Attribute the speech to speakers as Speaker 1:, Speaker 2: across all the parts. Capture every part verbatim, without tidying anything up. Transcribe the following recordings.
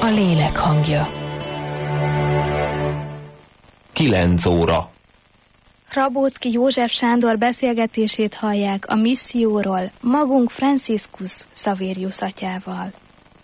Speaker 1: A lélek hangja.
Speaker 2: Kilenc óra.
Speaker 3: Rabóczky József Sándor beszélgetését hallják a misszióról magunk Franciscus Xaverius atyával.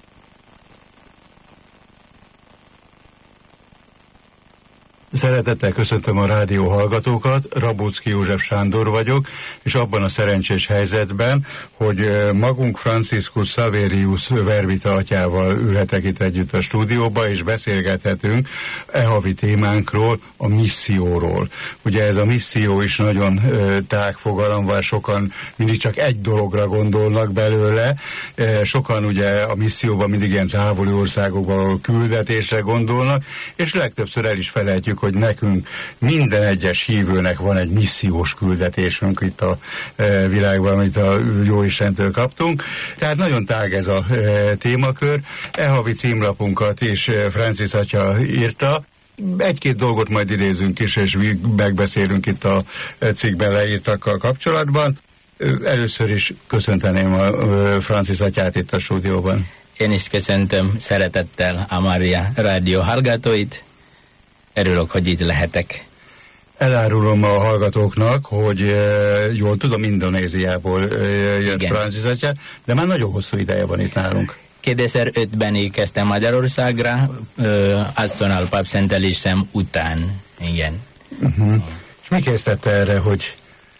Speaker 4: Szeretettel köszöntöm a rádió hallgatókat, Rabóczky József Sándor vagyok, és abban a szerencsés helyzetben, hogy magunk Franciscus Xaverius Verbita atyával ülhetek itt együtt a stúdióba, és beszélgethetünk e havi témánkról, a misszióról. Ugye ez a misszió is nagyon tág fogalom, vagy sokan mindig csak egy dologra gondolnak belőle, sokan ugye a misszióban mindig ilyen távoli országokban küldetésre gondolnak, és legtöbbször el is felejtjük, hogy nekünk, minden egyes hívőnek van egy missziós küldetésünk itt a e, világban, amit a Jóistentől kaptunk. Tehát nagyon tág ez a e, témakör. E havi címlapunkat is Francis atya írta. Egy-két dolgot majd idézünk is, és megbeszélünk itt a cikkben leírtakkal kapcsolatban. Először is köszönteném a Francis atyát itt a stúdióban.
Speaker 5: Én is köszöntöm szeretettel a Mária rádió hallgatóit. Örülök, hogy itt lehetek.
Speaker 4: Elárulom a hallgatóknak, hogy e, jól tudom, Indonéziából e, jött Francis atya, de már nagyon hosszú ideje van itt nálunk.
Speaker 5: kétezer-ötben érkeztem Magyarországra, azonnal papszentelésem után. Igen.
Speaker 4: Uh-huh. És mi készítette erre, hogy...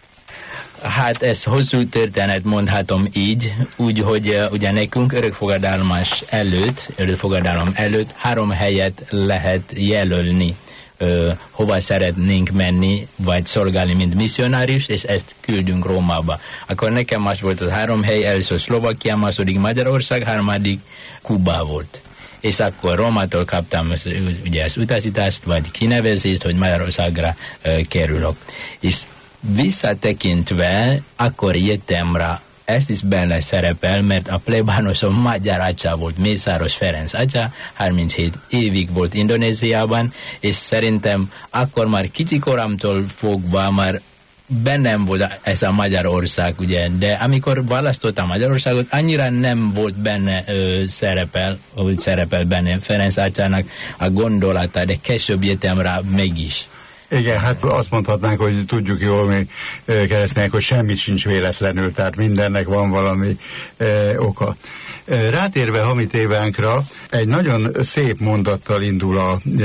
Speaker 5: Hát ez hosszú történet, mondhatom így, úgy, hogy uh, ugye nekünk örökfogadalmas előtt, örökfogadalom előtt három helyet lehet jelölni, uh, hova szeretnénk menni, vagy szolgálni, mint misszionárius, és ezt küldünk Rómába. Akkor nekem más volt az három hely, először Szlovákia, második Magyarország, harmadik Kuba volt. És akkor Rómától kaptam ugye az utasítást, vagy kinevezést, hogy Magyarországra uh, kerülök. És visszatekintve, akkor jöttem rá, ezt is benne szerepel, mert a plébánosom magyar atya volt, Mészáros Ferenc atya, harminchét évig volt Indonéziában, és szerintem akkor már kicsikoromtól fogva már bennem volt ez a Magyarország, ugye, de amikor választottam Magyarországot, annyira nem volt benne ö, szerepel, hogy szerepel benne Ferenc atyának a gondolata, de később jöttem rá mégis.
Speaker 4: Igen, hát azt mondhatnánk, hogy tudjuk jól mi keresztények, hogy semmit sincs véletlenül, tehát mindennek van valami e, oka. E, rátérve havi témánkra, egy nagyon szép mondattal indul a, e,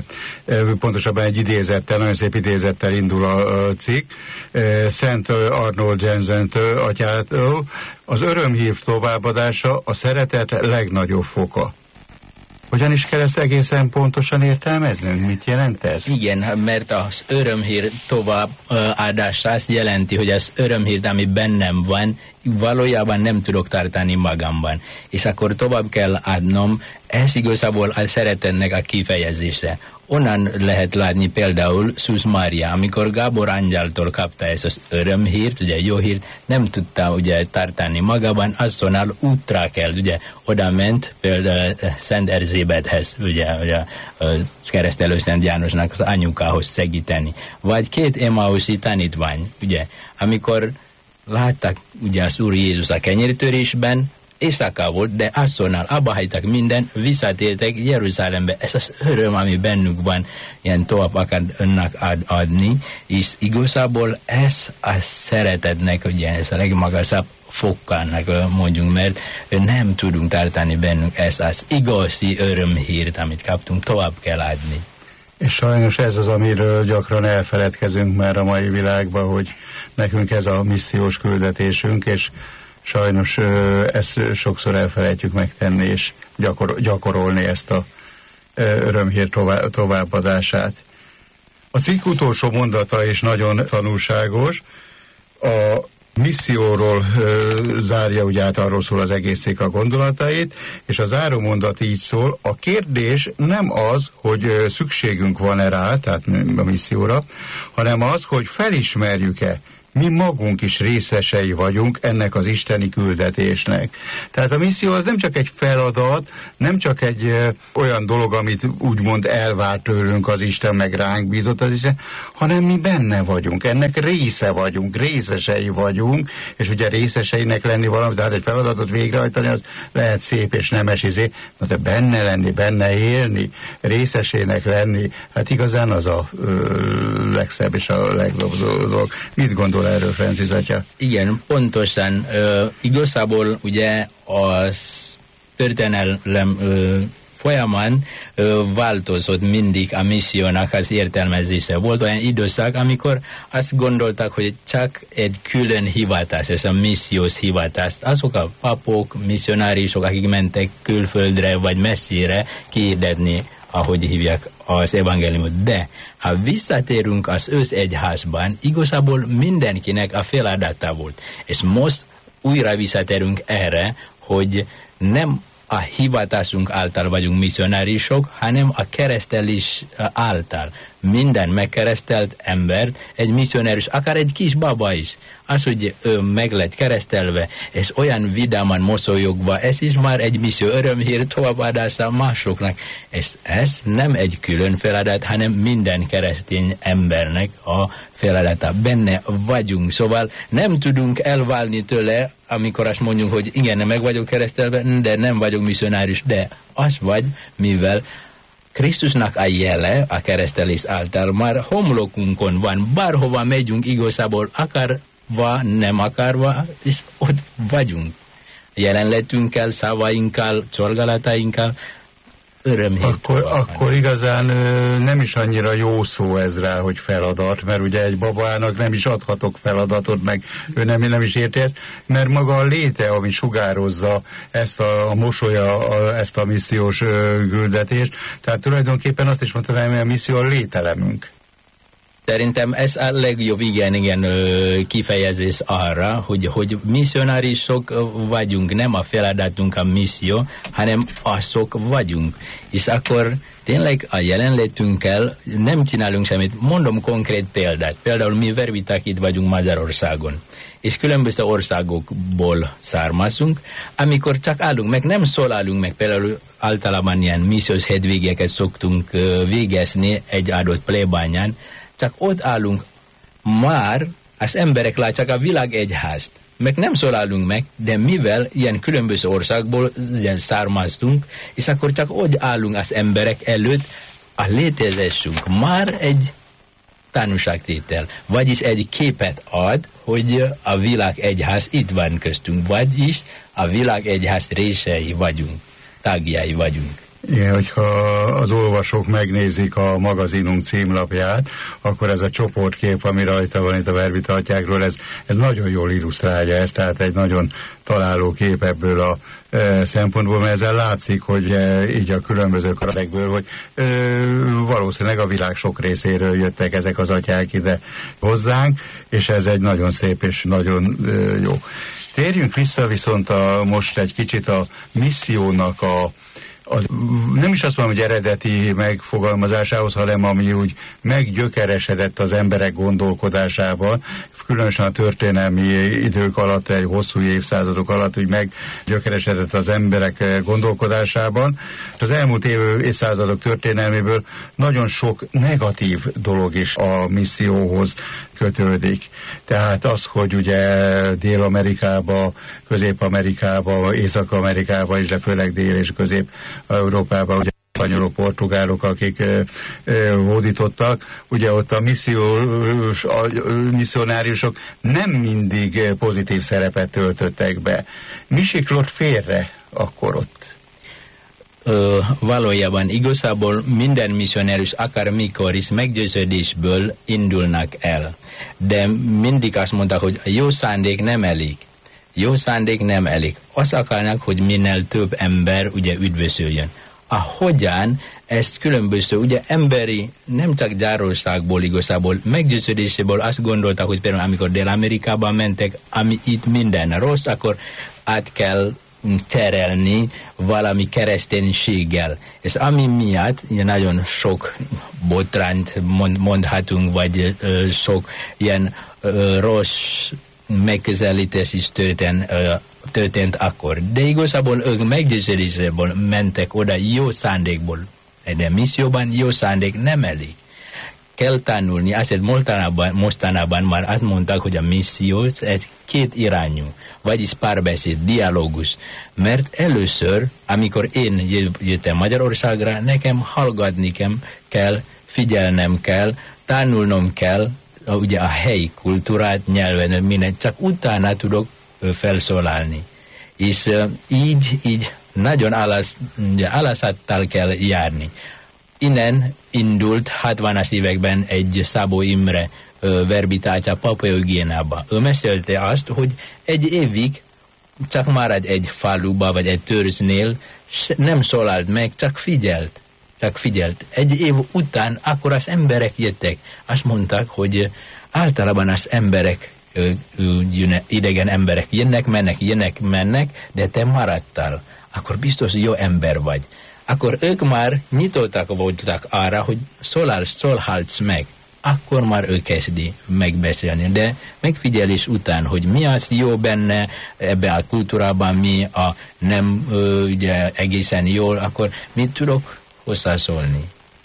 Speaker 4: e, pontosabban egy idézettel, nagyon szép idézettel indul a, a cikk, e, Szent Arnold Jensentől atyától, az örömhír továbbadása a szeretet legnagyobb foka. Hogyan is kell ezt egészen pontosan értelmeznünk? Mit jelent ez?
Speaker 5: Igen, mert az örömhír továbbadása azt jelenti, hogy az örömhír, ami bennem van, valójában nem tudok tartani magamban. És akkor tovább kell adnom, ez igazából a szeretetnek a kifejezése. Onnan lehet látni például Szűz Mária, amikor Gábor angyaltól kapta ezt az örömhírt, ugye jó hírt, nem tudta ugye tartani magában, azonnal útra kell, ugye oda ment például Szent Erzsébethez, ugye, ugye a keresztelő Szent Jánosnak az anyukához segíteni. Vagy két Emmauszi tanítvány, ugye, amikor láttak ugye az Úr Jézus a kenyértörésben, éjszaka volt, de azonnal abba hagytak minden, visszatértek Jeruzsálembe. Ez az öröm, ami bennük van, ilyen tovább akarnak ad, adni, és igazából ez a szeretetnek, ugye ez a legmagasabb fokának mondjunk, mert nem tudunk tartani bennünk ezt az igazi örömhírt, amit kaptunk, tovább kell adni.
Speaker 4: És sajnos ez az, amiről gyakran elfeledkezünk már a mai világban, hogy nekünk ez a missziós küldetésünk, és sajnos ezt sokszor elfelejtjük megtenni, és gyakor- gyakorolni ezt a örömhír tovább- továbbadását. A cikk utolsó mondata is nagyon tanulságos. A misszióról ö, zárja, ugye át arról szól az egész cikk a gondolatait, és a záró mondat így szól: a kérdés nem az, hogy ö, szükségünk van-e rá, tehát a misszióra, hanem az, hogy felismerjük-e, mi magunk is részesei vagyunk ennek az isteni küldetésnek. Tehát a misszió az nem csak egy feladat, nem csak egy ö, olyan dolog, amit úgymond elvárt tőlünk az Isten, meg ránk bízott az Isten, hanem mi benne vagyunk, ennek része vagyunk, részesei vagyunk, és ugye részeseinek lenni valami, tehát egy feladatot végrehajtani, az lehet szép és nemes izé, de benne lenni, benne élni, részesének lenni, hát igazán az a ö, legszebb és a legjobb dolog. Mit gondol erről, Francis atya?
Speaker 5: Igen, pontosan. Ö, igazából ugye az történelem ö, folyamán ö, változott mindig a missziónak az értelmezése. Volt olyan időszak, amikor azt gondoltak, hogy csak egy külön hivatás, ez a missziós hivatás. Azok a papok, misszionárisok, akik mentek külföldre vagy messzire kihirdetni, ahogy hívják az evangéliumot. De ha visszatérünk az összegyházban, igazából mindenkinek a feladata volt. És most újra visszatérünk erre, hogy nem a hivatásunk által vagyunk misszionárisok, hanem a keresztelés által. Minden megkeresztelt embert, egy misszionáris, akár egy kis baba is, az, hogy ő meg lett keresztelve, és olyan vidáman mosolyogva, ez is már egy misszió, örömhír továbbadása másoknak. És ez nem egy külön feladat, hanem minden keresztény embernek a feladata. Benne vagyunk, szóval nem tudunk elválni tőle, amikor azt mondjuk, hogy igen, meg vagyok keresztelve, de nem vagyok misszionáris, de az vagy, mivel Krisztusnak a jele, a keresztelés által már homlokunkon van, bárhova megyünk igazából, akarva, nem akarva, és ott vagyunk. Jelenletünkkel, szavainkkal, szolgálatainkkal, örömhír.
Speaker 4: Akkor, akkor igazán nem is annyira jó szó ez rá, hogy feladat, mert ugye egy babának nem is adhatok feladatot, meg ő nem, nem is érti ezt, mert maga a léte, ami sugározza ezt a, a mosolya, a, ezt a missziós küldetést, tehát tulajdonképpen azt is mondtam, hogy a misszió a lételemünk.
Speaker 5: Szerintem ez a legjobb igen, igen kifejezés arra, hogy, hogy misszionárisok vagyunk, nem a feladatunk a misszió, hanem azok vagyunk. És akkor tényleg a jelenlétünkkel nem csinálunk semmit. Mondom konkrét példát. Például mi verbiták itt vagyunk Magyarországon, és különböző országokból származunk, amikor csak állunk meg, nem szólalunk meg, például általában ilyen missziós hétvégéket szoktunk végezni egy adott plébányán, csak ott állunk, már az emberek látják a világ egyházt. Meg nem szólalunk meg, de mivel ilyen különböző országból ilyen származtunk, és akkor csak ott állunk az emberek előtt, a létezésünk már egy tanúságtétel, vagyis egy képet ad, hogy a világ egyház itt van köztünk, vagyis a világ egyház részei vagyunk, tagjai vagyunk.
Speaker 4: Igen, hogyha az olvasók megnézik a magazinunk címlapját, akkor ez a csoportkép, ami rajta van itt a Vervita atyákról, ez, ez nagyon jól illusztrálja ezt, tehát egy nagyon találó kép ebből a e, szempontból, mert ezzel látszik, hogy e, így a különböző karakterekből, hogy e, valószínűleg a világ sok részéről jöttek ezek az atyák ide hozzánk, és ez egy nagyon szép és nagyon e, jó. Térjünk vissza viszont a, most egy kicsit a missziónak a az, nem is azt mondom, hogy eredeti megfogalmazásához, hanem ami úgy meggyökeresedett az emberek gondolkodásában, különösen a történelmi idők alatt, egy hosszú évszázadok alatt, úgy meggyökeresedett az emberek gondolkodásában. És az elmúlt évszázadok történelméből nagyon sok negatív dolog is a misszióhoz kötődik. Tehát az, hogy ugye Dél-Amerikába, Közép-Amerikába, Észak-Amerikába is, de főleg Dél- és Közép-Európában, ugye spanyolok, portugálok, akik ö, ö, hódítottak, ugye ott a, missziós, a misszionáriusok nem mindig pozitív szerepet töltöttek be. Mi siklott félre akkor ott?
Speaker 5: Ö, valójában igazából minden misszionárius akármikor is meggyőződésből indulnak el. De mindig azt mondta, hogy a jó szándék nem elég. Jó szándék nem elég. Azt akarnak, hogy minél több ember ugye üdvözöljön. A hogyan, ezt különböző, ugye emberi, nem csak gyárországból igazából, meggyőződéséből azt gondoltak, hogy például amikor Dél-Amerikában mentek, ami itt minden rossz, akkor át kell terelni valami kereszténységgel. És ami miatt nagyon sok botrányt mond, mondhatunk, vagy ö, sok ilyen ö, rossz megközelítés is történt, ö, történt akkor. De igazából ők meggyőződésből mentek oda jó szándékból. De misszióban jó szándék nem elég. Kell tanulni, azért mostanában, mostanában már azt mondták, hogy a misszió ez két irányú, vagyis párbeszéd, dialógus. Mert először, amikor én jöttem Magyarországra, nekem hallgatni kell, figyelnem kell, tanulnom kell, ugye a helyi kultúrát, nyelven, mindent, csak utána tudok felszólalni. És uh, így, így nagyon alasz, alaszattal kell járni. Innen indult hatvanas években egy Szabó Imre uh, verbitátja Papua Eugéniába. Ő mesélte azt, hogy egy évig csak marad egy faluba, vagy egy törzsnél, nem szólalt meg, csak figyelt. Csak figyelt. Egy év után akkor az emberek jöttek. Azt mondták, hogy általában az emberek, idegen emberek jönnek, mennek, jönnek, mennek, de te maradtál. Akkor biztos jó ember vagy. Akkor ők már nyitottak voltak arra, hogy szólál, szólhatsz meg. Akkor már ő kezdi megbeszélni. De megfigyelés után, hogy mi az jó benne ebben a kultúrában, mi a nem ugye, egészen jól, akkor mit tudok hozzászólni?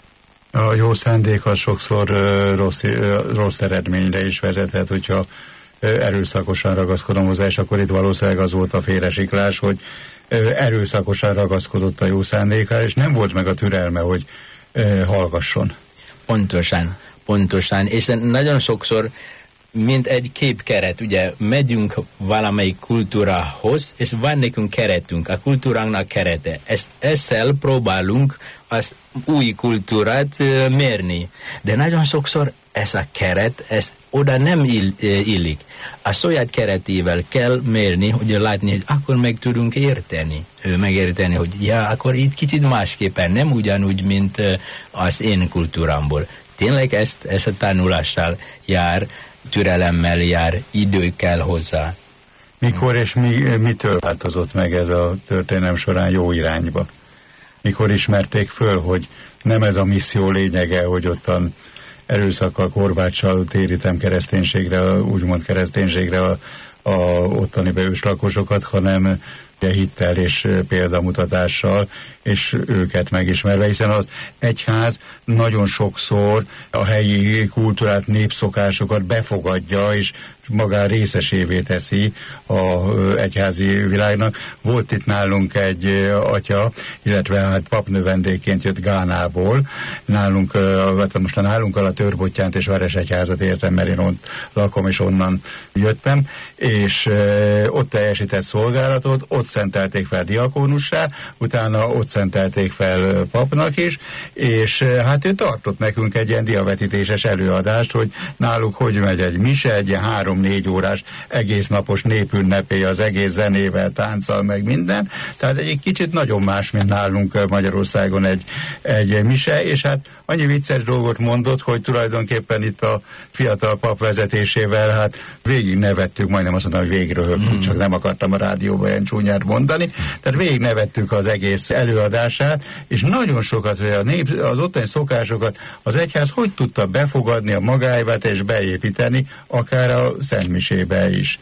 Speaker 4: A jó szándék az sokszor uh, rossz, uh, rossz eredményre is vezethet, hogyha uh, erőszakosan ragaszkodom hozzá, és akkor itt valószínűleg az volt a félresiklás, hogy uh, erőszakosan ragaszkodott a jó szándékára, és nem volt meg a türelme, hogy uh, hallgasson.
Speaker 5: Pontosan, pontosan, és nagyon sokszor mint egy képkeret, ugye megyünk valamelyik kultúrához, és van nekünk keretünk, a kultúránknak kerete. Ez, ezzel próbálunk az új kultúrát uh, mérni. De nagyon sokszor ez a keret, ez oda nem ill, uh, illik. A saját keretével kell mérni, hogy látni, hogy akkor meg tudunk érteni. Uh, megérteni, hogy ja, akkor itt kicsit másképpen, nem ugyanúgy, mint uh, az én kultúrámból. Tényleg ezt, ezt a tanulással jár, türelemmel jár, idő kell hozzá.
Speaker 4: Mikor és mi, mitől változott meg ez a történelem során jó irányba? Mikor ismerték föl, hogy nem ez a misszió lényege, hogy ottan erőszakkal, korbáccsal térítem kereszténységre, úgymond kereszténységre a, a ottani őslakosokat, hanem hittel és példamutatással, és őket megismerve, hiszen az egyház nagyon sokszor a helyi kultúrát, népszokásokat befogadja, és magán részesévé teszi az egyházi világnak. Volt itt nálunk egy atya, illetve hát papnövendékként jött Gánából. Nálunk, hát most a nálunk a Törbottyánt és Veresegyházat értem, mert én ott lakom, és onnan jöttem, és ott teljesített szolgálatot, ott szentelték fel diakónussá, utána ott szentelték fel papnak is, és hát ő tartott nekünk egy ilyen diavetítéses előadást, hogy náluk hogy megy egy mise, egy ilyen három-négy órás egész napos népünnepé az egész zenével, tánccal, meg minden. Tehát egy kicsit nagyon más, mint nálunk Magyarországon egy, egy mise, és hát annyi vicces dolgot mondott, hogy tulajdonképpen itt a fiatal pap vezetésével hát végig nevettük, majdnem azt mondtam, hogy végig röhögtünk, mm. csak nem akartam a rádióban ilyen csúnyát mondani. Tehát végig nevettük az egész előadását, és nagyon sokat, hogy a nép, az ottani szokásokat az egyház hogy tudta befogadni a magáévat és beépíteni, akár a szentmisébe is.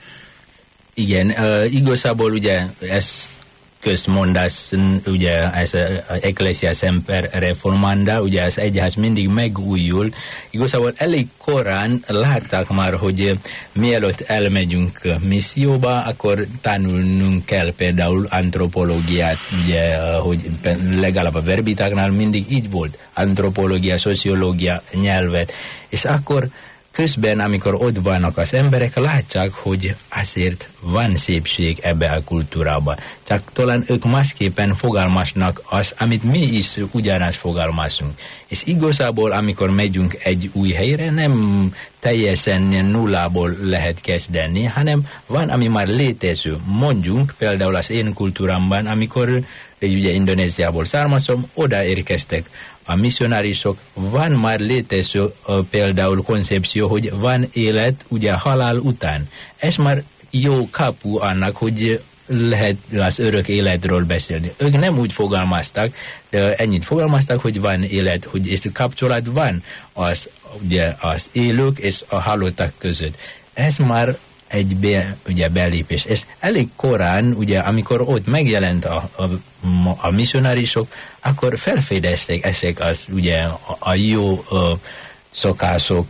Speaker 5: Igen, uh, igazából ugye ez közmondás, ugye ez az Ecclesia Semper Reformanda, ugye az egyház mindig megújul. Igazából elég korán látták már, hogy mielőtt elmegyünk misszióba, akkor tanulnunk kell például antropológiát, ugye, hogy legalább a verbitáknál mindig így volt, antropológia, szociológia, nyelvet, és akkor közben, amikor ott vannak az emberek, látják, hogy azért van szépség ebbe a kultúrában. Csak talán ők másképpen fogalmaznak az, amit mi is ugyanazt fogalmazunk. És igazából, amikor megyünk egy új helyre, nem teljesen nullából lehet kezdeni, hanem van, ami már létező. Mondjunk, például az én kultúrámban, amikor ugye Indonéziából származom, oda érkeztek a misszionárisok, van már létező uh, például koncepció, hogy van élet ugye halál után. Ez már jó kapu annak, hogy lehet az örök életről beszélni. Ők nem úgy fogalmaztak, de ennyit fogalmaztak, hogy van élet, hogy és kapcsolat van az, ugye, az élők és a halottak között. Ez már egy be, ugye, belépés. Ez elég korán, ugye, amikor ott megjelent a, a, a misszionárisok, akkor felfedezték ezek az, ugye, a, a jó a, szokások,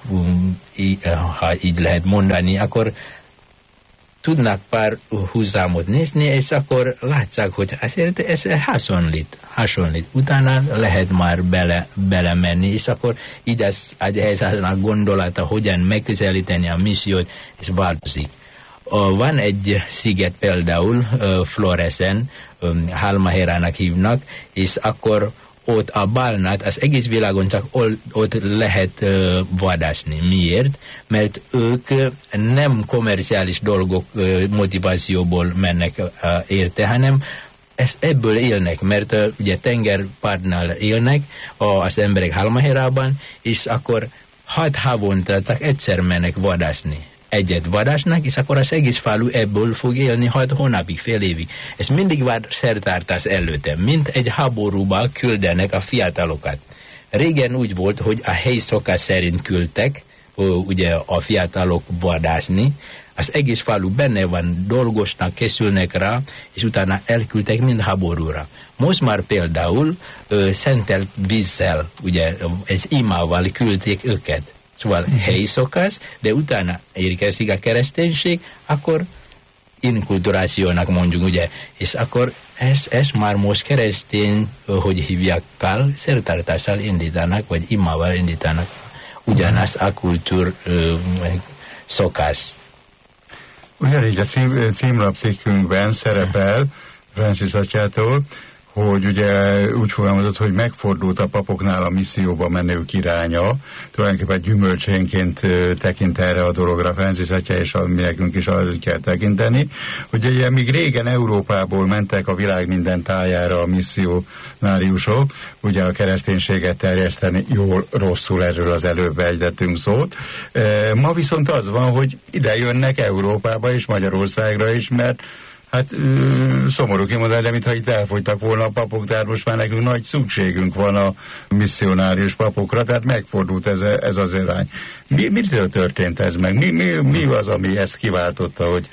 Speaker 5: ha így lehet mondani, akkor tudnak pár húzámot nézni, és akkor látszák, hogy ezért ez hasonlít, hasonlít. Utána lehet már bele, belemenni, és akkor így ez, ez a gondolata, hogyan megközelíteni a missziót, és változik. Van egy sziget például, Floresen, Halmahérának hívnak, és akkor ott a bálnát az egész világon csak ott lehet uh, vadászni. Miért? Mert ők nem komerciális dolgok uh, motivációból mennek uh, érte, hanem ezt ebből élnek, mert uh, ugye tengerpartnál élnek uh, az emberek Halmahérában, és akkor hat havonta csak egyszer mennek vadászni. Egyet vadásnak, és akkor az egész falu ebből fog élni hat hónapig, fél évig. Ez mindig van szertartás előtte, mint egy háborúba küldenek a fiatalokat. Régen úgy volt, hogy a helyi szokás szerint küldtek, ugye a fiatalok vadászni, az egész falu benne van, dolgosnak, készülnek rá, és utána elküldtek mind háborúra. Most már például ö, szentelt vízzel, ugye, ez imával küldték őket. Szóval helyi szokás, de utána érkezik a kereszténység, akkor inkulturációnak mondjuk, ugye, és akkor ez, ez már most keresztény, hogy hívják kál, szertartással indítanak, vagy imával indítanak ugyanazt a kultúr ö, szokás.
Speaker 4: Ugyanígy a cím, címlapcikkünkben szerepel Francis atyától, hogy ugye úgy fogalmazott, hogy megfordult a papoknál a misszióba menők iránya, tulajdonképpen gyümölcsénként tekint erre a dologra Francis atya, és mi nekünk is arra kell tekinteni, hogy ugye míg régen Európából mentek a világ minden tájára a misszionáriusok, ugye a kereszténységet terjeszteni, jól, rosszul, erről az előbb ejtettünk szót. Ma viszont az van, hogy ide jönnek Európába és Magyarországra is, mert hát ö, szomorú kimondani, de mintha itt elfogytak volna a papok, tehát most már nekünk nagy szükségünk van a misszionárius papokra, tehát megfordult ez, ez az irány. Mi, mitől történt ez meg? Mi, mi, mi az, ami ezt kiváltotta, hogy...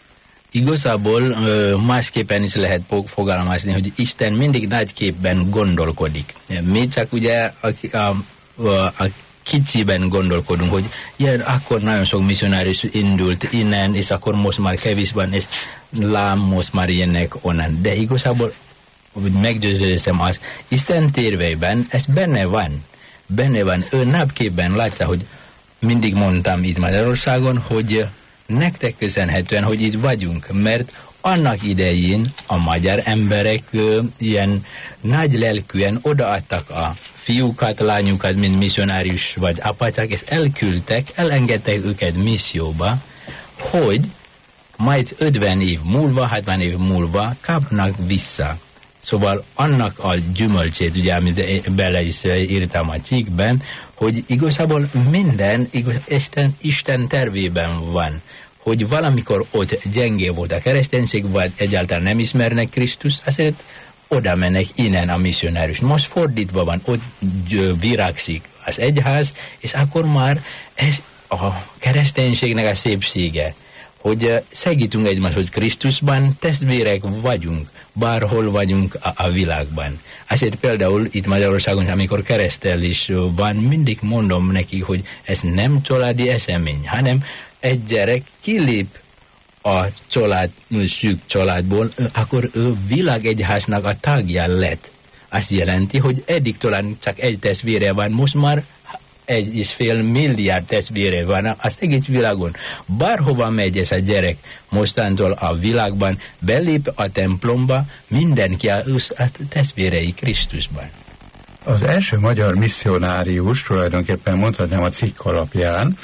Speaker 5: Igazából ö, másképpen is lehet fogalmazni, hogy Isten mindig nagyképpen gondolkodik. Mi csak ugye a, a, a, a kicsiben gondolkodunk, hogy ilyen, akkor nagyon sok misszionárius indult innen, és akkor most már kevés van, és lám most már ilyenek onnan. De igazából meggyőződésem az, Isten terveiben ez benne van. Benne van. Ő napképben látja, hogy mindig mondtam itt Magyarországon, hogy nektek köszönhetően, hogy itt vagyunk, mert annak idején a magyar emberek ö, ilyen nagy lelkűen odaadtak a fiúkat, lányukat, mint misszionárius vagy apácsák, és elküldtek, elengedtek őket misszióba, hogy majd ötven év múlva, hatvan év múlva kapnak vissza. Szóval annak a gyümölcsét, ugye, amit bele is írtam a cikkben, hogy igazából minden igaz, Isten, Isten tervében van, hogy valamikor ott gyengé volt a kereszténység, vagy egyáltalán nem ismernek Krisztus, azért oda mennek innen a misszionárius. Most fordítva van, ott virágzik az egyház, és akkor már ez a kereszténységnek a szépsége, hogy segítünk egymást, hogy Krisztusban testvérek vagyunk, bárhol vagyunk a, a világban. Azért például itt Magyarországon, amikor keresztelés van, mindig mondom neki, hogy ez nem családi esemény, hanem egy gyerek kilép a család, szűk családból, akkor ő világegyháznak a tagja lett. Azt jelenti, hogy eddig talán csak egy testvére van, most már egy és fél milliárd testvére van az egész világon. Bárhova megy ez a gyerek mostantól a világban, belép a templomba, mindenki a testvérei Krisztusban.
Speaker 4: Az első magyar misszionárius, tulajdonképpen mondhatnám a cikk alapján,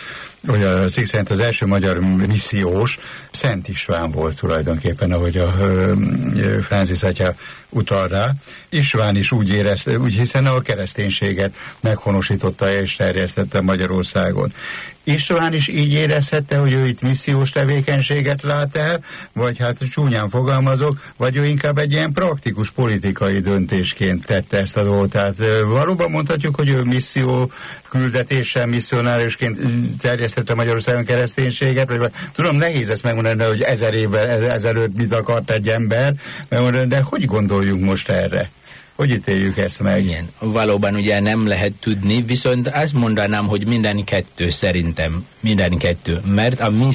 Speaker 4: hogy a cikk szerint az első magyar missziós Szent István volt tulajdonképpen, ahogy a Francis atya utal rá. István is úgy érezte, úgy hiszen a kereszténységet meghonosította és terjesztette Magyarországon. István is így érezhette, hogy ő itt missziós tevékenységet lát el, vagy hát csúnyán fogalmazok, vagy ő inkább egy ilyen praktikus politikai döntésként tette ezt a dolgot. Tehát valóban mondhatjuk, hogy ő misszió küldetéssel, misszionáriusként terjesztette Magyarországon kereszténységet, vagy tudom, nehéz ezt megmondani, hogy ezer évvel ezelőtt mit akart egy ember, de hogy gondoljunk most erre? Hogy ítéljük ezt meg?
Speaker 5: Igen, valóban ugye nem lehet tudni, viszont azt mondanám, hogy minden kettő szerintem, minden kettő, mert a